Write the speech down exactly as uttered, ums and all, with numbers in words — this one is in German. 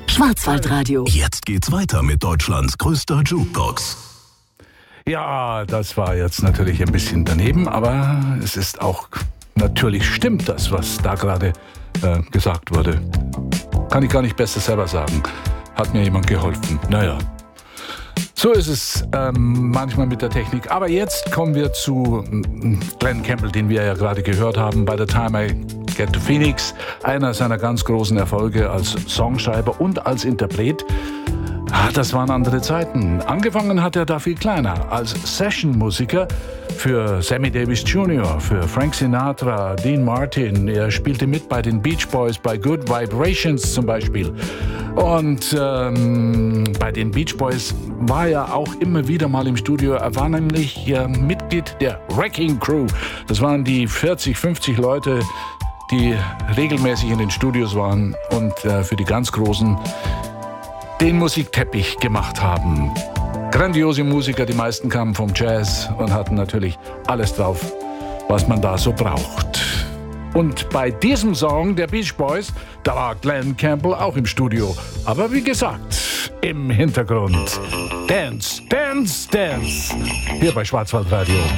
Schwarzwaldradio. Jetzt geht's weiter mit Deutschlands größter Jukebox. Ja, das war jetzt natürlich ein bisschen daneben, aber es ist auch, natürlich stimmt das, was da gerade äh, gesagt wurde. Kann ich gar nicht besser selber sagen. Hat mir jemand geholfen. Naja. So ist es ähm, manchmal mit der Technik. Aber jetzt kommen wir zu Glenn Campbell, den wir ja gerade gehört haben. By the Time I Get to Phoenix. Einer seiner ganz großen Erfolge als Songschreiber und als Interpret. Ah, das waren andere Zeiten. Angefangen hat er da viel kleiner, als Session-Musiker für Sammy Davis Junior, für Frank Sinatra, Dean Martin. Er spielte mit bei den Beach Boys, bei Good Vibrations zum Beispiel. Und ähm, bei den Beach Boys war er auch immer wieder mal im Studio. Er war nämlich äh, Mitglied der Wrecking Crew. Das waren die vierzig, fünfzig Leute, die regelmäßig in den Studios waren und äh, für die ganz Großen den Musikteppich gemacht haben. Grandiose Musiker, die meisten kamen vom Jazz und hatten natürlich alles drauf, was man da so braucht. Und bei diesem Song der Beach Boys, da war Glenn Campbell auch im Studio. Aber wie gesagt, im Hintergrund. Dance, dance, dance. Hier bei Schwarzwaldradio.